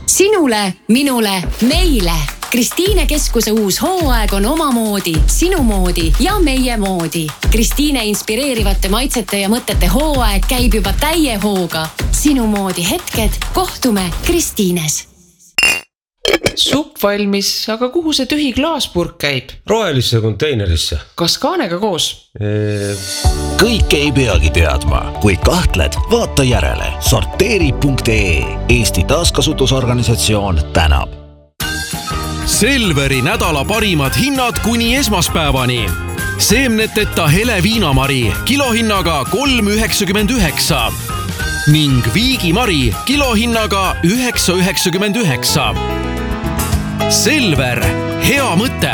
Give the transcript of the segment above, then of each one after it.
Sinule, minule, meile. Kristiine Keskuse uus hooaeg on omamoodi, sinu moodi ja meie moodi. Kristiine inspireerivate maitsete ja mõtete hooaeg käib juba täie hooga. Sinu moodi hetked, kohtume Kristiines. Supp valmis, aga kuhu see tühi klaaspurk käib? Rohelisse konteinerisse. Kas kaanega koos? Kõik ei peagi teadma. Kui kahtled, vaata järele. Sorteeri.ee Eesti taaskasutusorganisatsioon tänab. Selveri nädala parimad hinnad kuni esmaspäevani. Seemneteta hele viinamari kilohinnaga 3,99 ning viigimari kilohinnaga 9,99. Selver, hea mõte!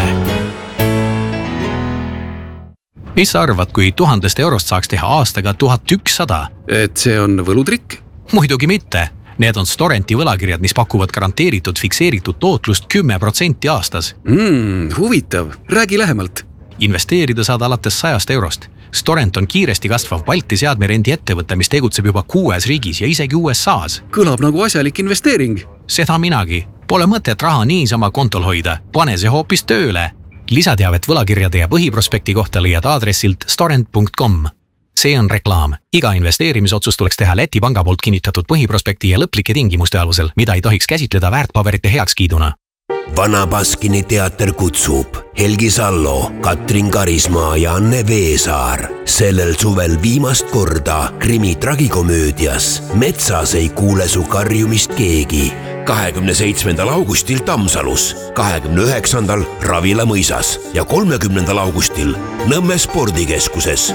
Mis sa arvad, kui 1000 eurost saaks teha aastaga 1100? Et see on võlutrikk? Muidugi mitte. Need on Storenti võlakirjad, mis pakuvad garanteeritud fikseeritud tootlust 10% aastas. Huvitav. Räägi lähemalt. Investeerida saad alates 100 eurost. Storent on kiiresti kasvav Balti seadmerendi ettevõte, mis tegutseb juba 6 riigis ja isegi USA's. Kõlab nagu asjalik investeering. Seda minagi. Pole mõtet raha niisama kontol hoida. Pane see hoopis tööle. Lisateavet võlakirjade ja põhiprospekti kohta leiad aadressilt storent.com. See on reklaam. Iga investeerimisotsust tuleks teha Läti panga poolt kinnitatud põhiprospekti ja lõplike tingimuste alusel, mida ei tohiks käsitleda väärtpaberite heakskiiduna. Vana Baskini teater kutsub Helgi Sallo, Katrin Karismaa ja Anne Veesaar sellel suvel viimast korda krimi tragikomöödias Metsas ei kuule su karjumist keegi. 27. augustil Tammsalus, 29. Ravila mõisas ja 30. augustil Nõmme spordikeskuses.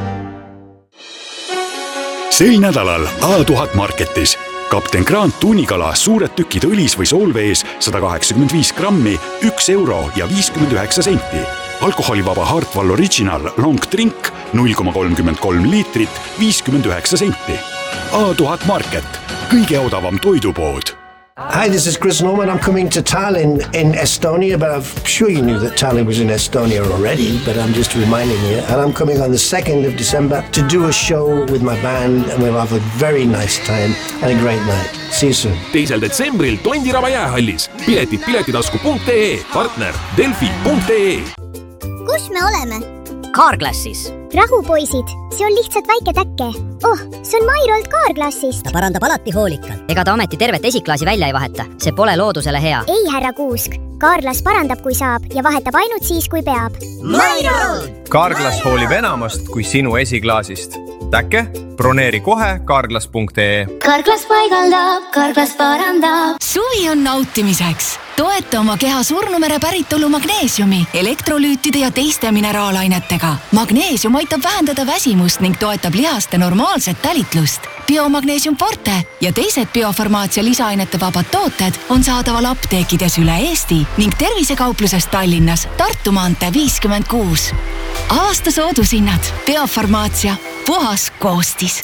Sel nädalal A1000 Marketis Kapten Grant tuunikala suured tükid õlis või soolvees 185 grammi, 1 euro ja 59 senti. Alkoholivaba Hartwall Original Long Drink 0,33 liitrit, 59 senti. A1000 Market, kõige odavam toidupood. Hi, this is Chris Norman. I'm coming to Tallinn in Estonia, but I'm sure you knew that Tallinn was in Estonia already, but I'm just reminding you. And I'm coming on the 2nd of December to do a show with my band, and we'll have a very nice time and a great night. See you soon. 2. detsembril Tondiraba jäähallis. Piletid piletitasku.ee, partner Delfi.ee. Kus me oleme? Carglassis. Rahu poisid, see on lihtsalt väike täkke. See on Mairolt Carglassist. Ta parandab alati hoolikalt. Ega ta ameti tervet esiklaasi välja ei vaheta. See pole loodusele hea. Ei, härra Kuusk. Carglass parandab, kui saab ja vahetab ainult siis, kui peab. Mairolt! Carglass hoolib enamast kui sinu esiklaasist. Täkke? Broneeri kohe Carglass.ee. Carglass paigaldab, Carglass parandab. Suvi on nautimiseks. Toeta oma keha surnumere päritolu magneesiumi, elektrolüütide ja teiste mineraalainetega. Magneesium aitab vähendada väsimust ning toetab lihaste normaalset talitlust. Biomagneesium Forte ja teised biofarmaatsia lisaainete vabad tooted on saadaval apteekides üle Eesti ning tervisekauplusest Tallinnas Tartu maantee 56. Aasta soodushinnad. Biofarmaatsia. Puhas koostis.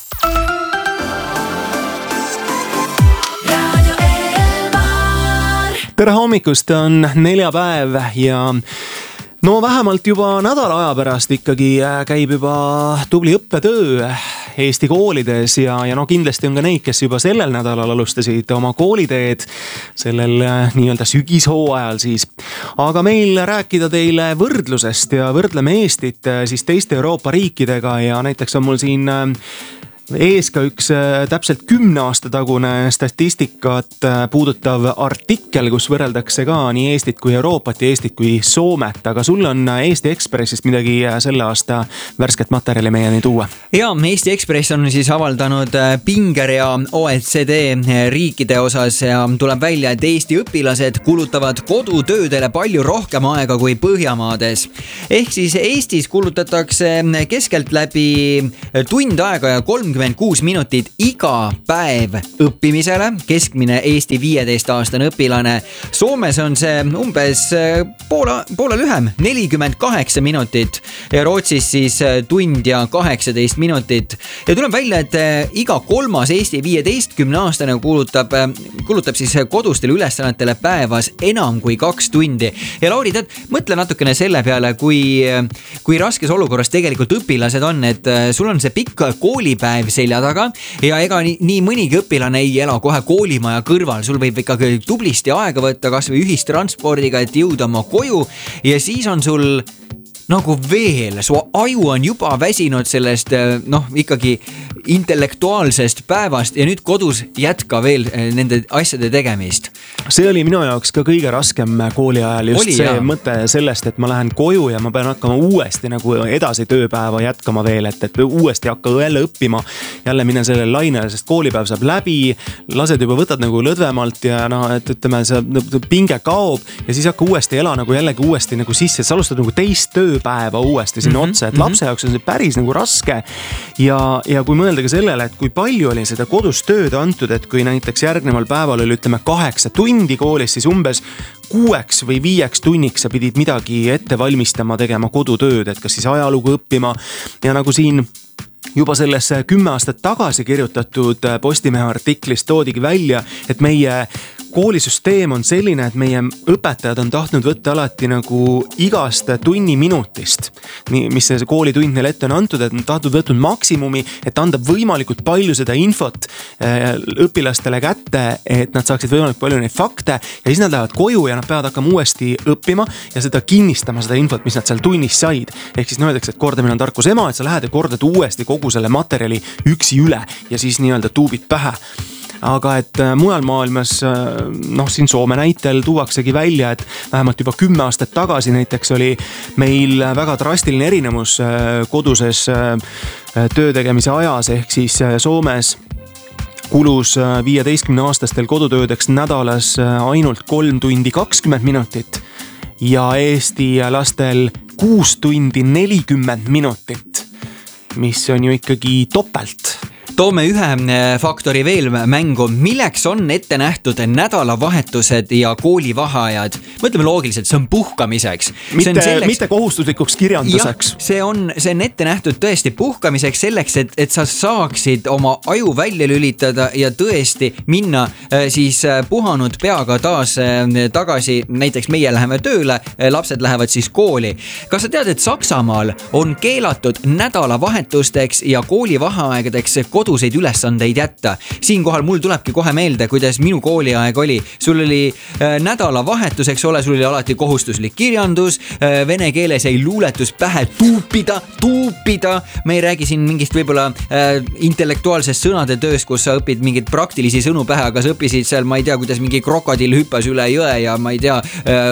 Tere hommikust, on neljapäev ja no vähemalt juba nädala aja pärast ikkagi käib juba tubli õppetöö Eesti koolides ja no kindlasti on ka neid, kes juba sellel nädalal alustasid oma kooliteed sellel nii-öelda sügishooajal siis. Aga meil rääkida teile võrdlusest ja võrdleme Eestit siis teiste Euroopa riikidega ja näiteks on mul siin ees ka üks täpselt 10 aasta tagune statistikat puudutav artikkel, kus võrreldakse ka nii Eestit kui Euroopat ja Eestit kui Soomet, aga sul on Eesti Ekspressist midagi selle aasta värsket materjali meieni tuua. Ja, Eesti Ekspress on siis avaldanud pingerea OECD riikide osas ja tuleb välja, et Eesti õpilased kulutavad kodutöödele palju rohkem aega kui Põhjamaades. Ehk siis Eestis kulutatakse keskelt läbi tund aega ja 36 minutit iga päev õppimisele, keskmine Eesti 15-aastane õpilane. Soomes on see umbes poole lühem, 48 minutit ja Rootsis siis tund ja 18 minutit. Ja tuleb välja, et iga 3. Eesti 15-aastane kulutab siis kodustele ülesannetele päevas enam kui 2 tundi. Ja Lauri, mõtle natukene selle peale, kui raskes olukorras tegelikult õpilased on, et sul on see pikk koolipäev päev selja taga ja ega nii mõnigi õpilane ei ela kohe koolimaja kõrval, sul võib ikkagi tublisti aega võtta kas või ühistranspordiga, et jõuda oma koju ja siis on sul nagu veel, su aju on juba väsinud sellest ikkagi intellektuaalsest päevast ja nüüd kodus jätka veel nende asjade tegemist. See oli minu jaoks ka kõige raskem kooli ajal, just see mõte sellest, et ma lähen koju ja ma pean hakkama uuesti nagu edasi tööpäeva jätkama veel, et uuesti hakka jälle õppima, jälle minna sellele lainele, sest koolipäev saab läbi, lased juba võtad nagu lõdvemalt ja et ütleme, see pinge kaob ja siis hakka uuesti ela nagu jällegi uuesti nagu sisse, et sa alustad nagu teist tööpäeva uuesti sinna otsa, et lapse jaoks on see päris nagu raske ja kui mõelda ka sellele, et kui palju oli seda kodus tööd antud, et kui näiteks järgneval päeval oli ütleme 8 tundi koolis, siis umbes 6 või 5 tunniks sa pidid midagi ette valmistama, tegema kodutööd, et kas siis ajalugu õppima ja nagu siin juba selles 10 aastat tagasi kirjutatud Postimehe artiklis toodigi välja, et meie koolisüsteem on selline, et meie õpetajad on tahtnud võtta alati nagu igast tunni minutist, mis see koolitund neile ette on antud, et on tahtnud võtnud maksimumi, et anda võimalikult palju seda infot õpilastele kätte, et nad saaksid võimalikult palju neid fakte ja siis nad lähevad koju ja nad peavad hakkama uuesti õppima ja seda kinnistama, seda infot, mis nad seal tunnis said. Ehk siis öeldakse, et kordamine on tarkuse ema, et sa lähed ja kordad uuesti kogu selle materjali üksi üle ja siis nii-öelda tuubid pähe. Aga et mujal maailmas, siin Soome näitel tuuaksegi välja, et vähemalt juba 10 aastat tagasi näiteks oli meil väga drastiline erinevus koduses töötegemise ajas, ehk siis Soomes kulus 15-aastastel kodutöödeks nädalas ainult 3 tundi 20 minutit ja Eesti lastel 6 tundi 40 minutit, mis on ju ikkagi topelt. Toome ühe faktori veel mängu, milleks on ette nähtud nädalavahetused ja koolivaheajad. Mõtleme loogiliselt, see on puhkamiseks. Mitte kohustuslikuks kirjanduseks. See on ette nähtud tõesti puhkamiseks selleks, et sa saaksid oma aju välja lülitada ja tõesti minna siis puhanud peaga taas tagasi. Näiteks meie läheme tööle, lapsed lähevad siis kooli. Kas sa tead, et Saksamaal on keelatud nädalavahetusteks ja koolivaheaegadeks koduseid ülesandeid jätta? Siinkohal mul tulebki kohe meelde, kuidas minu kooliaeg oli. Sul oli nädalavahetuseks ole, sul oli alati kohustuslik kirjandus, vene keeles jäi luuletus pähe tuupida. Me ei räägi siin mingist võib-olla intellektuaalsest sõnade töös, kus sa õpid mingid praktilisi sõnu pähe, aga sa õppisid seal, ma ei tea, kuidas mingi krokodill hüppas üle jõe ja ma ei tea,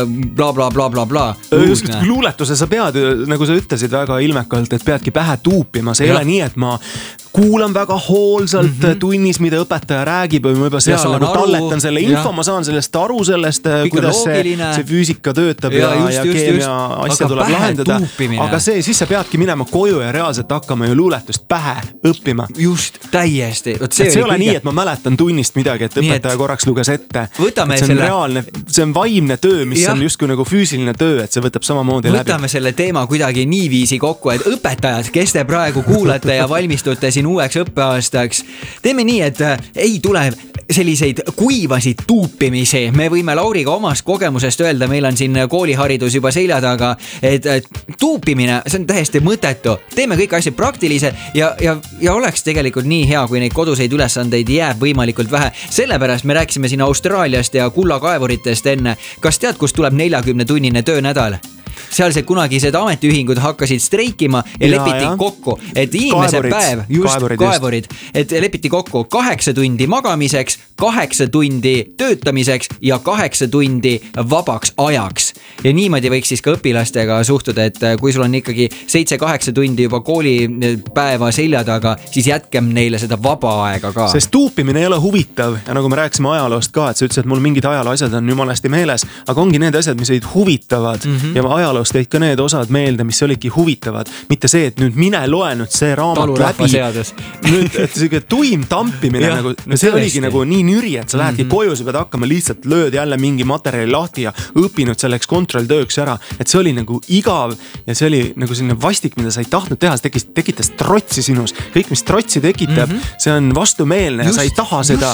bla. Luuletuse sa pead, nagu sa ütlesid väga ilmekalt, et peadki pähe tuupima. See ei ole nii, et ma kuulan väga hoolsalt tunnis, mida õpetaja räägib või ma juba seal nagu talletan selle info, ma saan sellest aru sellest, kuidas see füüsika töötab ja keemia asja tuleb lahendada. Aga siis sa peadki minema koju ja reaalselt hakkama ju luuletust pähe õppima. Just, täiesti. See ei ole nii, et ma mäletan tunnist midagi, et õpetaja korraks luges ette. See on reaalne, see on vaimne töö, mis on justkui nagu füüsiline töö, et see võtab samamoodi läbi. Võtame selle teema kuidagi niiviisi kokku, et õpetajad, kes te praegu kuulate ja valmistute siin uueks õppeaastaks. Teeme nii, et ei tule selliseid kuivasid tuupimisi. Me võime Lauriga omast kogemusest öelda, meil on siin kooliharidus juba selja taga, et tuupimine, see on täiesti mõttetu. Teeme kõik asjad praktilise ja oleks tegelikult nii hea, kui neid koduseid ülesandeid jääb võimalikult vähe. Sellepärast me rääkisime siin Austraaliast ja kullakaevuritest enne. Kas tead, kust tuleb 40-tunnine töönädal? Seal see kunagised ametiühingud hakkasid streikima ja lepiti kokku, et inimese päev, kaevurid, et lepiti kokku 8 tundi magamiseks, 8 tundi töötamiseks ja 8 tundi vabaks ajaks. Ja niimoodi võiks siis ka õpilastega suhtuda, et kui sul on ikkagi 7-8 tundi juba koolipäeva selja taga, siis jätkem neile seda vaba aega ka. Sest tuupimine ei ole huvitav ja nagu me rääkisime ajaloost ka, et sa ütlesid, et mul mingid ajaloo asjad on jumalasti meeles, aga ongi need asjad, mis olid huvitavad ja ajaloost teid ka need osad meelde, mis olidki huvitavad. Mitte see, et nüüd mine loe nüüd see raamat läbi. Nüüd, et see tuim tampimine, nagu, see oligi nagu nii nüri, et sa lähedki koju, sa pead hakkama lihtsalt lööd jälle mingi materjali lahti ja õppinud selleks kontrolltööks ära. Et see oli nagu igav ja see oli nagu selline vastik, mida sa ei tahtnud teha, see tekitas trotsi sinus. Kõik, mis trotsi tekitab, see on vastumeelne ja sa ei taha seda.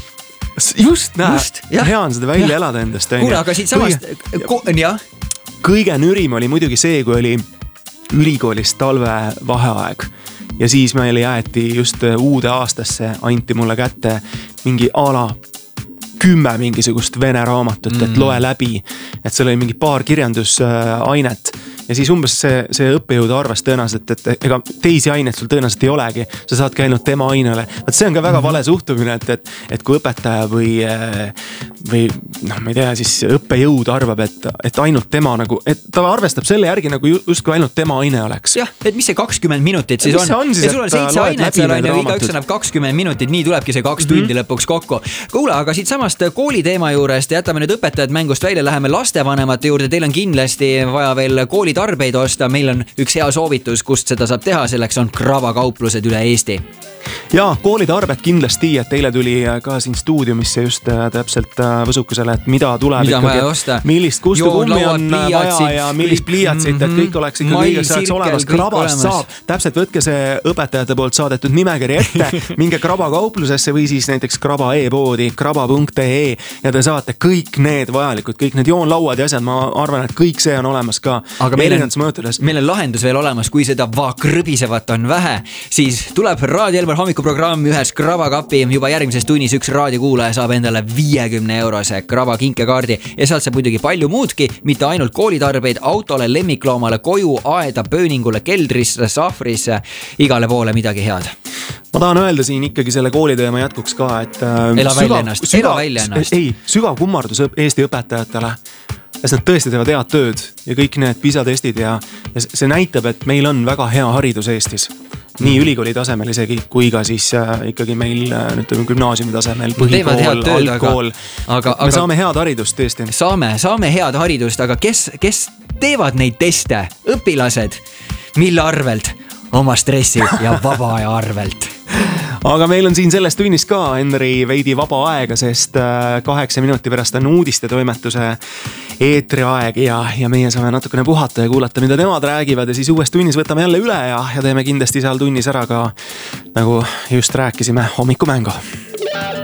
Just, hea on seda välja elada endast. Kuule, aga siit samast, kõige nürim oli muidugi see, kui oli ülikoolis talvevaheaeg ja siis meile jäeti just uude aastasse, anti mulle kätte mingi ala 10 mingisugust vene raamatut, et loe läbi, et seal oli mingi paar kirjandusainet ja siis umbes see õppejõud arvas tõenäoliselt, et ega teisi aineid sul tõenäoliselt ei olegi, sa saadki ainult tema ainele. Vaat see on ka väga vale suhtumine, et kui õpetaja või noh, ma ei tea, siis õppejõud arvab, et ainult tema nagu, et ta arvestab selle järgi nagu justkui ainult tema aine oleks. Jah, et mis see 20 minutit siis on? Ja sul on 7 ainet seal on ja igaüks annab 20 minutit, nii tulebki see 2 tundi lõpuks kokku. Kuule, aga siit samast kooli teema juurest jätame nüüd õpetajad mängust välja, läheme lastevanemate juurde, teil on kindlasti vaja veel koolitarbeid osta, meil on üks hea soovitus, kust seda saab teha, selleks on Krava-kauplused üle Eesti. Ja koolitarbed kindlasti, et teile tuli ka siin stuudiumisse just täpselt võsukusele, et mida tuleb ikkagi, millist kustukummi on vaja ja millist pliiatsit, et kõik oleks ikkagi õigeks ajaks olemas. Krabast saab, täpselt võtke see õpetajate poolt saadetud nimekiri ette, minge Kraba kauplusesse või siis näiteks Kraba e-poodi, kraba.ee ja te saate kõik need vajalikud, kõik need joonlauad ja asjad, ma arvan, et kõik see on olemas ka erinevates mõõtudes. Meil on lahendus veel olemas, kui seda krõbisevat on vähe, siis tuleb Raadio Elmar hommikuprogramm ühes Krava kapi, juba järgmises tunnis üks raadiokuulaja saab endale 50-eurose Krava kinkekaardi ja sealt saab muidugi palju muudki, mitte ainult koolitarbeid, autole, lemmikloomale, koju, aeda, pööningule, keldrisse, sahvrisse, igale poole midagi head. Ma tahan öelda siin ikkagi selle kooliteema jätkuks ka, et ela välja ennast. Ei, sügav kummardus Eesti õpetajatele. Ja nad tõesti teevad head tööd ja kõik need PISA-testid ja see näitab, et meil on väga hea haridus Eestis. Nii ülikooli tasemel isegi, kui ka siis ikkagi meil gümnaasiumi tasemel, põhikool, algkool. Me saame head haridust tõesti. Saame head haridust, aga kes teevad neid teste? Õpilased, mille arvelt? Oma stressi ja vaba aja arvelt. Aga meil on siin selles tunnis ka, Henri, veidi vaba aega, sest 8 minuti pärast on uudistetoimetuse eetriaeg ja meie saame natukene puhata ja kuulata, mida nemad räägivad ja siis uues tunnis võtame jälle üle ja teeme kindlasti seal tunnis ära ka, nagu just rääkisime, hommikumängu.